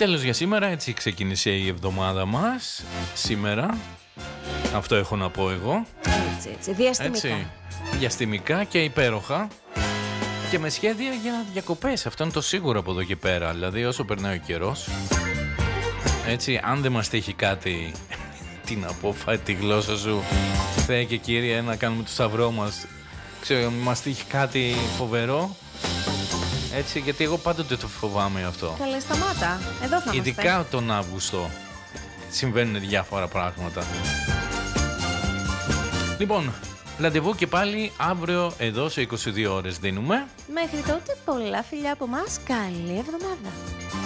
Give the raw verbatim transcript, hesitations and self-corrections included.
Τέλος για σήμερα, έτσι ξεκίνησε η εβδομάδα μας. Σήμερα, αυτό έχω να πω εγώ. Έτσι, έτσι, διαστημικά. Έτσι, διαστημικά και υπέροχα. Και με σχέδια για διακοπές, αυτό είναι το σίγουρο από εδώ και πέρα. Δηλαδή όσο περνάει ο καιρός, έτσι, αν δεν μας τύχει κάτι, τι να πω, φάει τη γλώσσα σου, Θεέ και Κύριε, να κάνουμε το σταυρό μας. Ξέρω, μας τύχει κάτι φοβερό. Έτσι, γιατί εγώ πάντοτε το φοβάμαι αυτό. Καλέ, σταμάτα. Εδώ θα είμαστε. Ειδικά τον Αύγουστο συμβαίνουν διάφορα πράγματα. Λοιπόν, ραντεβού και πάλι αύριο εδώ σε είκοσι δύο ώρες δίνουμε. Μέχρι τότε πολλά φιλιά από μας. Καλή εβδομάδα.